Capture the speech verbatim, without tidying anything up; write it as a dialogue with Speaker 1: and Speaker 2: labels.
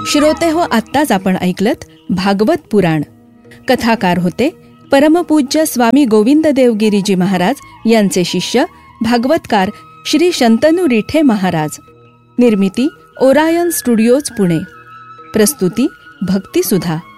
Speaker 1: श्रोते हो, आत्ताच आपण ऐकलत भागवत पुराण. कथाकार होते परमपूज्य स्वामी गोविंद देवगिरीजी महाराज यांचे शिष्य भागवतकार श्री शंतनू रिठे महाराज. निर्मिती ओरायन स्टुडिओज पुणे. प्रस्तुती भक्तिसुधा.